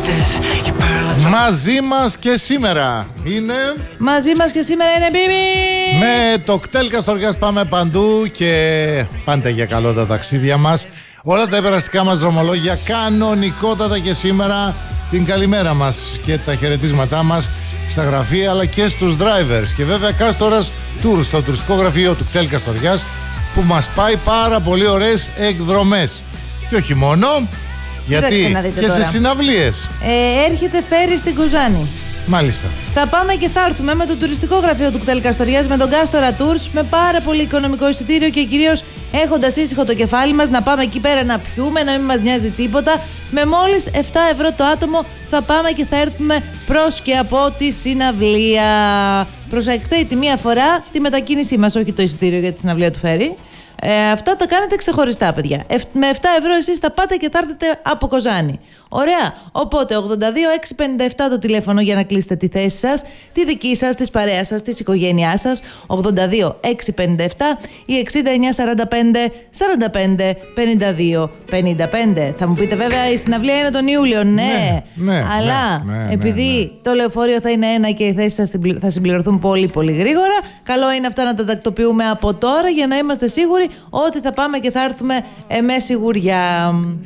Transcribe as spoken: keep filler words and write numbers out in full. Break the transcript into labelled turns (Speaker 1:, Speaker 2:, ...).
Speaker 1: Μαζί μας και σήμερα είναι...
Speaker 2: Μαζί μας και σήμερα είναι Μπίμπι!
Speaker 1: Με το κτέλ Καστοριάς πάμε παντού και πάντα για καλό τα ταξίδια μας. Όλα τα επεραστικά μας δρομολόγια κανονικότατα και σήμερα την καλημέρα μας και τα χαιρετίσματά μας στα γραφεία αλλά και στους drivers. Και βέβαια Κάστορας Tour στο τουριστικό γραφείο του κτέλ Καστοριάς που μας πάει πάρα πολύ ωραίες εκδρομές. Και όχι μόνο, γιατί και τώρα. Σε συναυλίες.
Speaker 2: Ε, έρχεται φέρει στην Κοζάνη.
Speaker 1: Μάλιστα.
Speaker 2: Θα πάμε και θα έρθουμε με το τουριστικό γραφείο του κτέλ Καστοριάς, με τον Κάστορα Tours, με πάρα πολύ οικονομικό εισιτήριο και κυρίως έχοντας ήσυχο το κεφάλι μας να πάμε εκεί πέρα να πιούμε, να μην μας νοιάζει τίποτα. Με μόλις επτά ευρώ το άτομο θα πάμε και θα έρθουμε προς και από τη συναυλία. Προσέξτε, η τιμή αφορά τη μετακίνησή μας, όχι το εισιτήριο για τη συναυλία του Φέρι. Ε, αυτά τα κάνετε ξεχωριστά, παιδιά. Ε, με επτά ευρώ εσείς θα πάτε και θα έρθετε από Κοζάνη. Ωραία. Οπότε ογδόντα δύο έξι πενήντα επτά το τηλέφωνο για να κλείσετε τη θέση σας, τη δική σας, της παρέας σας, της οικογένειάς σας. ογδόντα δύο έξι πενήντα επτά ή εξήντα εννιά σαράντα πέντε σαράντα πέντε πενήντα δύο πενήντα πέντε. Θα μου πείτε βέβαια η συναυλία είναι τον Ιούλιο. Ναι,
Speaker 1: ναι, ναι
Speaker 2: αλλά
Speaker 1: ναι, ναι,
Speaker 2: επειδή
Speaker 1: ναι, ναι.
Speaker 2: το λεωφορείο θα είναι ένα και οι θέσεις θα συμπληρωθούν πολύ πολύ γρήγορα, καλό είναι αυτά να τα τακτοποιούμε από τώρα για να είμαστε σίγουροι ότι θα πάμε και θα έρθουμε με σιγουριά.